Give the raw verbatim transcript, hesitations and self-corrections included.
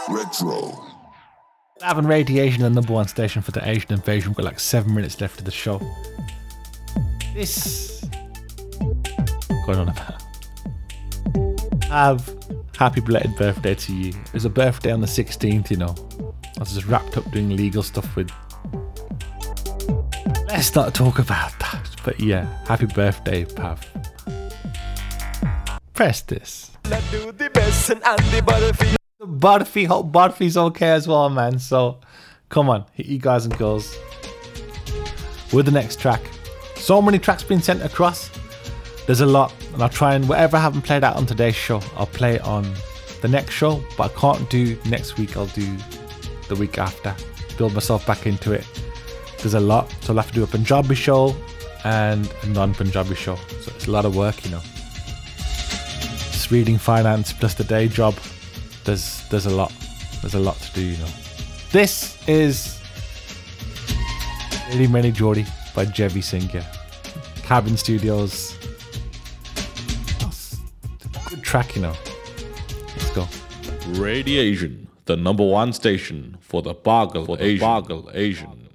Retro. Having Radiation, the number one station for the Asian invasion. We've got like seven minutes left of the show. This going on about. Have happy belated birthday to you. It was a birthday on the sixteenth, you know. I was just wrapped up doing legal stuff with. Let's not talk about that. But yeah, happy birthday, Pav. Press this. Let's do the best and Andy Butterfield. Butterfy, hope Butterfy's okay as well, man. So, come on, hit you guys and girls with the next track. So many tracks being sent across. There's a lot, and I'll try and whatever I haven't played out on today's show, I'll play on the next show. But I can't do next week. I'll do the week after. Build myself back into it. There's a lot, so I'll have to do a Punjabi show and a non-Punjabi show. So it's a lot of work, you know. Just reading finance plus the day job. There's there's a lot. There's a lot to do, you know. This is Really Many Geordie by Jevi Singh. Cabin Studios. Good track, you know. Let's go. Radiation, the number one station for the Bargle, for the Asian. Bargle Asian.